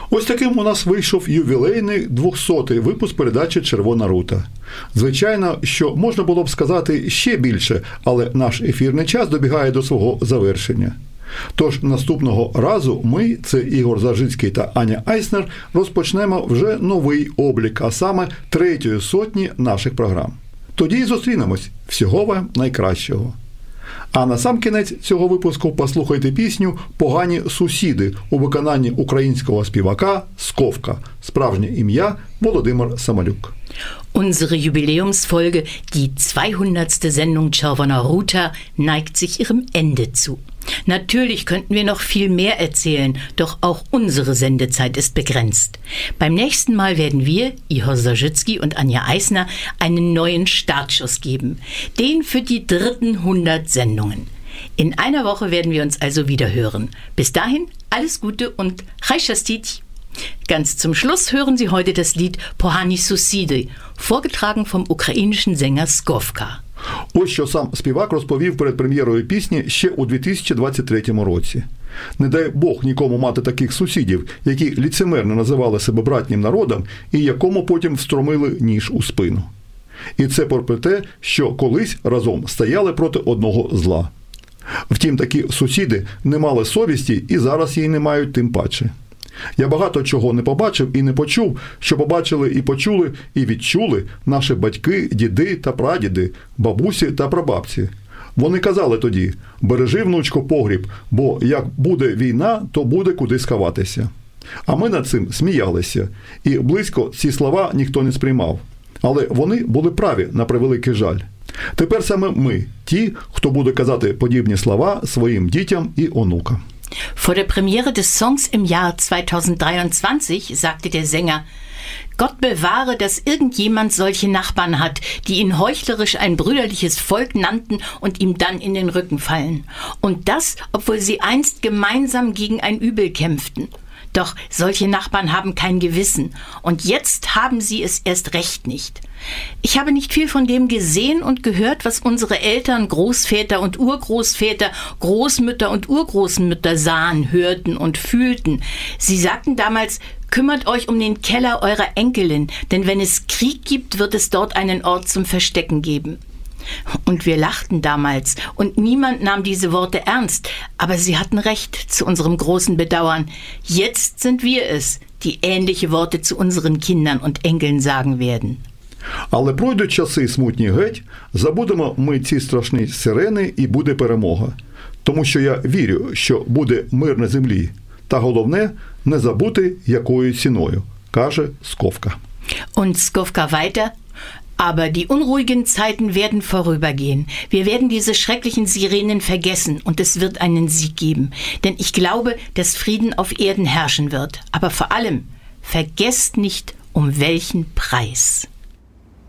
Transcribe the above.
Ось таким у нас вийшов ювілейний 200-й випуск передачі «Червона рута». Звичайно, що можна було б сказати ще більше, але наш ефірний час добігає до свого завершення. Тож наступного разу ми, це Ігор Зажицький та Аня Айснер, розпочнемо вже новий облік, а саме 3-ї сотні наших програм. Тоді й зустрінемось. Всього вам найкращого. А на сам кінець цього випуску послухайте пісню «Погані сусіди» у виконанні українського співака Сковка. Справжнє ім'я Володимир Самолюк. Unsere Jubiläumsfolge, die 200. Sendung Czerwona Ruta, neigt sich ihrem Ende zu. Natürlich könnten wir noch viel mehr erzählen, doch auch unsere Sendezeit ist begrenzt. Beim nächsten Mal werden wir, Ihor Zajicki und Anja Eisner, einen neuen Startschuss geben. Den für die dritten 100 Sendungen. In einer Woche werden wir uns also wieder hören. Bis dahin, alles Gute und Chai Shastit. Ganz zum Schluss hören Sie heute das Lied «Pogaні сусіди», vorgetragen vom ukrainischen Sänger Skovka. Ось що сам співак розповів перед прем'єрою пісні ще у 2023 році. Не дай Бог нікому мати таких сусідів, які ліцемерно називали себе братнім народом і якому потім встромили ніж у спину. І це попри те, що колись разом стояли проти одного зла. Втім, такі сусіди не мали совісті і зараз її не мають тим паче. Я багато чого не побачив і не почув, що побачили і почули, і відчули наші батьки, діди та прадіди, бабусі та прабабці. Вони казали тоді: «Бережи, внучко, погріб, бо як буде війна, то буде куди сховатися». А ми над цим сміялися, і близько ці слова ніхто не сприймав. Але вони були праві, на превеликий жаль. Тепер саме ми, ті, хто буде казати подібні слова своїм дітям і онукам. Vor der Premiere des Songs im Jahr 2023 sagte der Sänger: Gott bewahre, dass irgendjemand solche Nachbarn hat, die ihn heuchlerisch ein brüderliches Volk nannten und ihm dann in den Rücken fallen. Und das, obwohl sie einst gemeinsam gegen ein Übel kämpften. Doch solche Nachbarn haben kein Gewissen und jetzt haben sie es erst recht nicht. Ich habe nicht viel von dem gesehen und gehört, was unsere Eltern, Großväter und Urgroßväter, Großmütter und Urgroßmütter sahen, hörten und fühlten. Sie sagten damals: Kümmert euch um den Keller eurer Enkelin, denn wenn es Krieg gibt, wird es dort einen Ort zum Verstecken geben. Und wir lachten damals und niemand nahm diese Worte ernst, aber sie hatten recht, zu unserem großen Bedauern. Jetzt sind wir es, die ähnliche Worte zu unseren Kindern und Enkeln sagen werden. Але пройдуть часи смутні геть, забудемо ми ці страшні сирени і буде перемога. Тому що я вірю, що буде мир на землі. Та головне – не забути, якою ціною, каже Сковка. Und Skovka weiter: Aber die unruhigen Zeiten werden vorübergehen. Wir werden diese schrecklichen Sirenen vergessen und es wird einen Sieg geben. Denn ich glaube, dass Frieden auf Erden herrschen wird. Aber vor allem, vergesst nicht, um welchen Preis.